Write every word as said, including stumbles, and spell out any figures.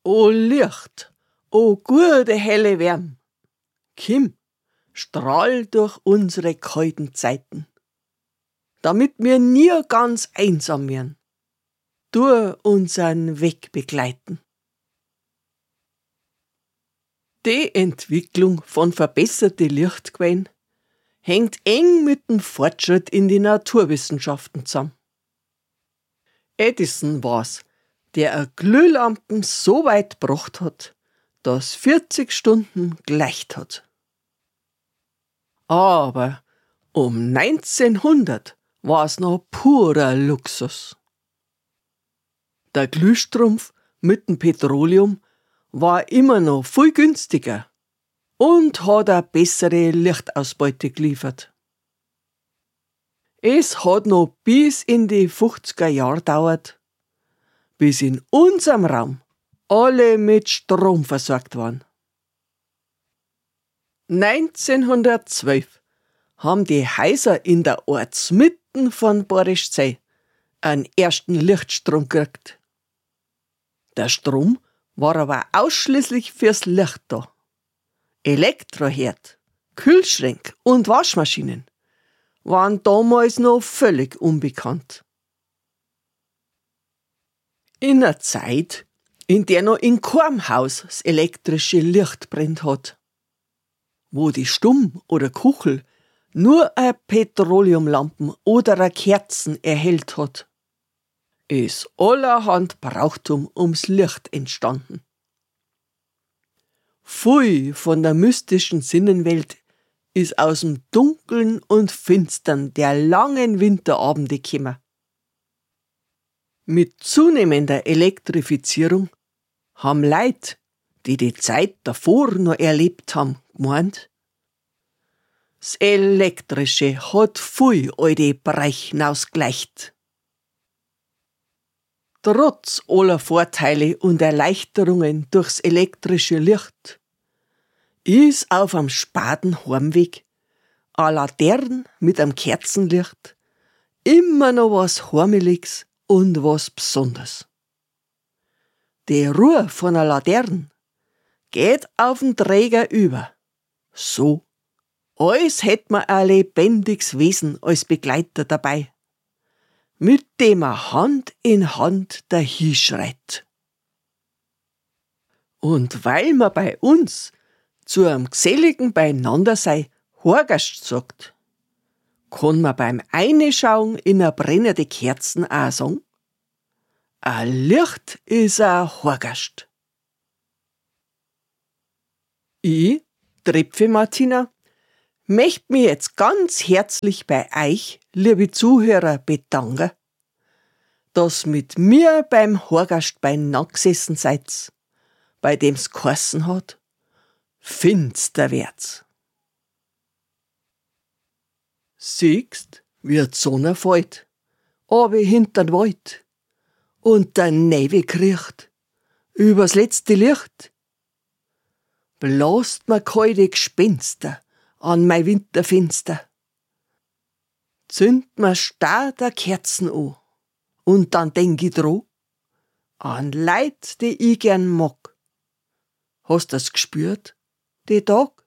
O Licht, o gute helle Wärm, komm, strahl durch unsere kalten Zeiten, damit wir nie ganz einsam werden, du unseren Weg begleiten. Die Entwicklung von verbesserte Lichtquellen hängt eng mit dem Fortschritt in die Naturwissenschaften zusammen. Edison war's, der eine Glühlampen so weit gebracht hat, dass vierzig Stunden geleicht hat. Aber um neunzehnhundert war's noch purer Luxus. Der Glühstrumpf mit dem Petroleum war immer noch viel günstiger und hat eine bessere Lichtausbeute geliefert. Es hat noch bis in die fünfziger Jahre gedauert, bis in unserem Raum alle mit Strom versorgt waren. neunzehnhundertzwölf haben die Häuser in der Ortsmitten von Borischzell einen ersten Lichtstrom gekriegt. Der Strom war aber ausschließlich fürs Licht da. Elektroherd, Kühlschränke und Waschmaschinen waren damals noch völlig unbekannt. In einer Zeit, in der noch in keinem Haus das elektrische Licht brennt hat, wo die Stumm oder Kuchel nur eine Petroleumlampen oder eine Kerzen erhellt hat, ist allerhand Brauchtum ums Licht entstanden. Viel von der mystischen Sinnenwelt ist aus dem Dunkeln und Finstern der langen Winterabende gekommen. Mit zunehmender Elektrifizierung haben Leute, die die Zeit davor noch erlebt haben, gemeint, das Elektrische hat viel alte Bereiche ausgleicht. Trotz aller Vorteile und Erleichterungen durchs elektrische Licht ist auf am späten Heimweg eine Laterne mit einem Kerzenlicht immer noch was Heimeliges und was Besonderes. Die Ruhe von einer Laterne geht auf den Träger über, so als hätt man ein lebendiges Wesen als Begleiter dabei, mit dem er Hand in Hand dahinschreit. Und weil man bei uns zu einem geselligen Beieinandersein Horgast sagt, kann man beim Einschauen in eine brennende Kerzen auch sagen, ein Licht ist ein Horgast. Ich, Tripfe Martina, möcht mich jetzt ganz herzlich bei euch, liebe Zuhörer, bedanken, dass mit mir beim Horgast beieinander gesessen seid, bei dem's geheißen hat, finster wird's. Siehst, wie die Sonne fällt, aber hinter'n Wald, und der Nebel kriecht, übers letzte Licht. Blast mir kalte Gespenster an mein Winterfenster. Zünd mir starr der Kerzen an, und dann denk ich dran, an Leid, die ich gern mag. Hast du's gespürt, die Tag?